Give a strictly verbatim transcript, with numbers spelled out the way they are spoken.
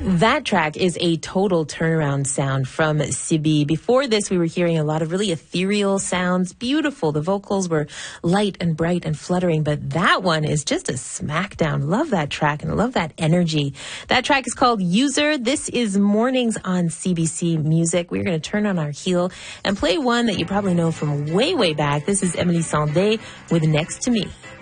That track is a total turnaround sound from Sibi. Before this, we were hearing a lot of really ethereal sounds. Beautiful. The vocals were light and bright and fluttering, but that one is just a smackdown. Love that track and love that energy. That track is called User. This is Mornings on C B C Music. We're going to turn on our heel and play one that you probably know from way, way back. This is Emily Sandé with Next to Me.